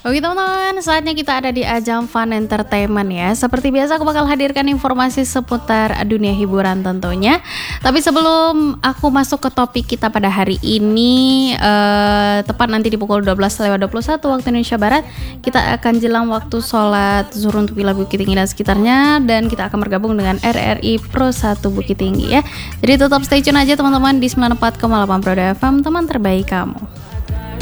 Oke teman-teman, saatnya kita ada di ajang Fun Entertainment ya. Seperti biasa aku bakal hadirkan informasi seputar dunia hiburan tentunya. Tapi sebelum aku masuk ke topik kita pada hari ini, tepat nanti di pukul 12:21 waktu Indonesia Barat, kita akan jelang waktu sholat zuhur untuk wilayah Bukit Tinggi dan sekitarnya, dan kita akan bergabung dengan RRI Pro 1 Bukit Tinggi ya. Jadi tetap stay tune aja teman-teman di 94,8 Pro FM, teman terbaik kamu.